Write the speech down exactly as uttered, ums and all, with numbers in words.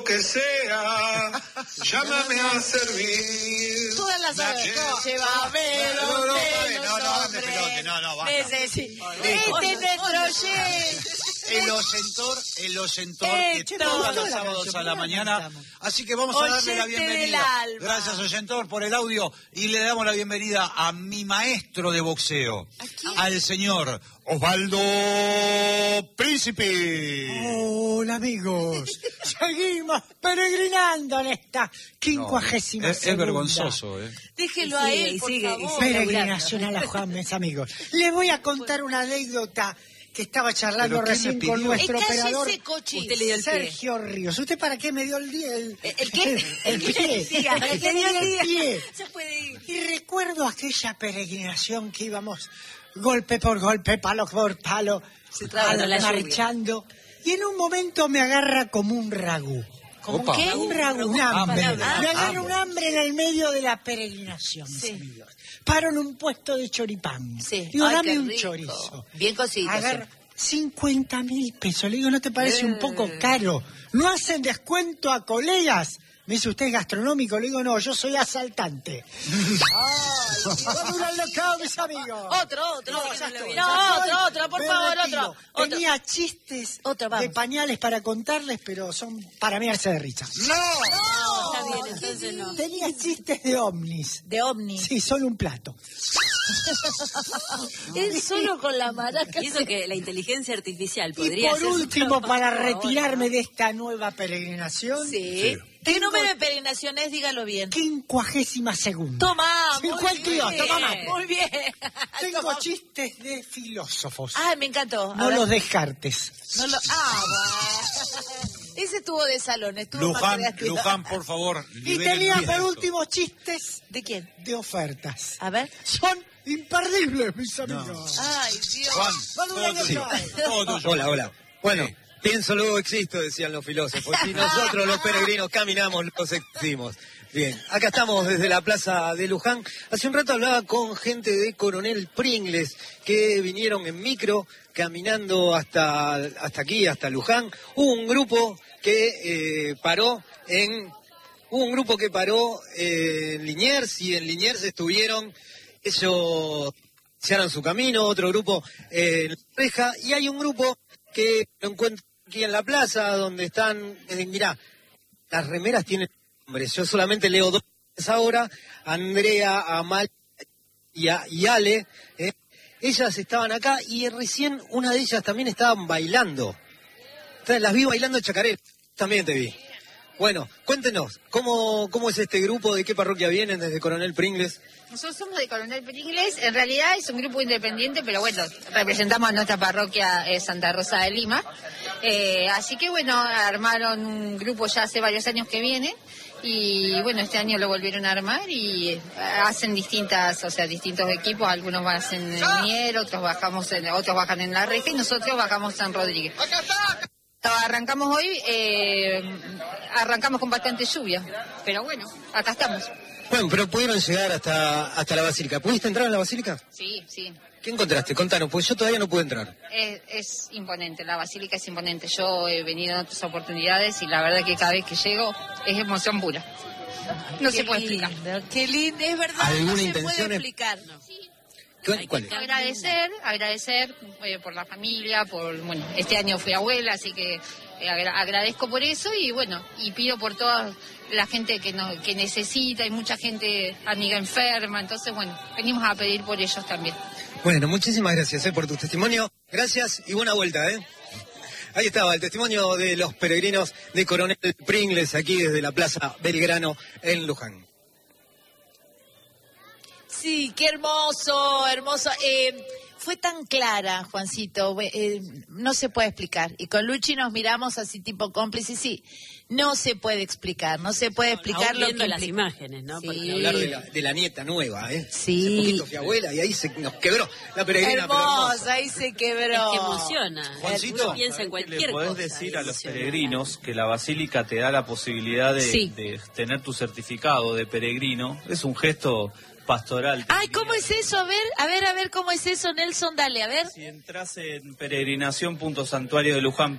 que sea, llámame a servir. Todas las horas. Llévame donde los hombres. No, no, basta. Necesito. Este es nuestro oyente. El oyentor, el oyentor que todos los sábados a la mañana. Así que vamos a darle la bienvenida. Gracias, oyentor, por el audio. Y le damos la bienvenida a mi maestro de boxeo, al señor Osvaldo Príncipe. Hola, amigos. Seguimos peregrinando en esta quincuagésima no, es, es vergonzoso, ¿eh? Déjelo a él, por sigue, favor. Peregrinación a la Juan, mis amigos. Les voy a contar una anécdota que estaba charlando recién con nuestro eh, operador Usted le dio el Sergio pie. Ríos. ¿Usted para qué me dio el día? ¿El, ¿El qué? El, el pie. Siga, ¿Para el qué me dio el día. pie? Se puede ir. Y recuerdo aquella peregrinación que íbamos golpe por golpe, palo por palo, a la marchando. Y en un momento me agarra como un ragú. ¿Cómo Opa. qué? Un ragú, un hambre. Ah, me ah, agarra un hambre en el medio de la peregrinación, mis Sí. amigos. Paro en un puesto de choripán. Sí. Digo, Ay, dame qué un rico. chorizo. Bien cocido. Agarra cincuenta mil pesos. Le digo, ¿no te parece Eh. un poco caro? ¿No hacen descuento a colegas? Me dice, ¿usted es gastronómico? Le digo, no, yo soy asaltante. ¡Ay! ¡Dame un alocado, mis amigos! Otro, otro. No, No, ya estoy. no, Ya otro, estoy. otro, por Me favor, retiro. otro. otro. Tenía chistes Otro, vamos. de pañales para contarles, pero son para mearse de risa. No. Está bien, entonces no. Tenía chistes de ovnis. De ovni. Sí, solo un plato. Él solo con la maraca. Y eso que la inteligencia artificial Y podría por hacer su último, trabajo, para por favor, retirarme ¿no? de esta nueva peregrinación, Sí. ¿Qué número de peregrinaciones? Dígalo bien. quincuagésima segunda. Toma, muy cincuenta y dos, bien. toma más. Muy bien. Tengo Toma. chistes de filósofos. Ay, me encantó. A No ver. los descartes. No lo... Ah, va. Ese estuvo de salón, estuvo más Luján, creativo. Luján, por favor. Y liberen tenía diez de por esto. último chistes ¿De quién? de ofertas. A ver. Son imperdibles, mis amigos. Ay, Dios. Juan, Vamos todo a la tuyo. nota. Todo tuyo. Hola, hola. Bueno, pienso luego existo, decían los filósofos. Si nosotros los peregrinos caminamos, los existimos. Bien, acá estamos desde la plaza de Luján. Hace un rato hablaba con gente de Coronel Pringles que vinieron en micro caminando hasta, hasta aquí, hasta Luján. Hubo un grupo que eh, paró en... Hubo un grupo que paró eh, en Liniers y en Liniers estuvieron... Ellos hicieron su camino, otro grupo eh, en La Reja, y hay un grupo que lo encuentro aquí en la plaza, donde están, eh, mirá, las remeras tienen nombres, yo solamente leo dos ahora, Andrea, Amal y, a, y Ale, eh, ellas estaban acá y recién una de ellas también estaban bailando, entonces las vi bailando chacarera, también te vi. Bueno, cuéntenos, ¿cómo, cómo es este grupo? ¿De qué parroquia vienen desde Coronel Pringles? Nosotros somos de Coronel Pringles, en realidad es un grupo independiente, pero bueno, representamos a nuestra parroquia eh, Santa Rosa de Lima. Eh, así que bueno, armaron un grupo ya hace varios años que viene y bueno, este año lo volvieron a armar y eh, hacen distintas, o sea, distintos equipos, algunos hacen en Mier, otros bajamos en, otros bajan en La Reja y nosotros bajamos en San Rodríguez. Arrancamos hoy, eh, arrancamos con bastante lluvia, pero bueno, acá estamos. Bueno, pero pudieron llegar hasta, hasta la basílica. ¿Pudiste entrar a la basílica? Sí, sí. ¿Qué encontraste? Contanos, pues yo todavía no pude entrar. Es, es imponente, la basílica es imponente. Yo he venido en otras oportunidades y la verdad que cada vez que llego es emoción pura. No se puede explicar. Lindo, qué lindo, es verdad. ¿Alguna no se intención puede es- explicar. ¿Cuál, cuál es? Agradecer, agradecer eh, por la familia, por, bueno, este año fui abuela, así que eh, agra- agradezco por eso y bueno, y pido por toda la gente que no, que necesita, hay mucha gente, amiga enferma, entonces bueno, venimos a pedir por ellos también. Bueno, muchísimas gracias eh, por tu testimonio. Gracias y buena vuelta, ¿eh? Ahí estaba el testimonio de los peregrinos de Coronel Pringles aquí desde la Plaza Belgrano en Luján. Sí, qué hermoso, hermoso. Eh, fue tan clara, Juancito, eh, no se puede explicar. Y con Luchi nos miramos así tipo cómplices, sí, no se puede explicar, no se puede explicar Aún lo viendo que las implica. imágenes, ¿no? Sí. Porque Hablar de la, de la nieta nueva, ¿eh? Sí. Hace poquito fui abuela y ahí se nos quebró la peregrina. pero Hermosa, hermosa. ahí se es quebró. que emociona. Juancito, Uno piensa en Le cualquier podés cosa. decir a los emociona. peregrinos que la basílica te da la posibilidad de, Sí. de tener tu certificado de peregrino. Es un gesto pastoral. te Ay, diría. ¿cómo es eso? A ver, a ver, a ver, ¿cómo es eso, Nelson? Dale, a ver. Si entras en peregrinación punto santuario de Luján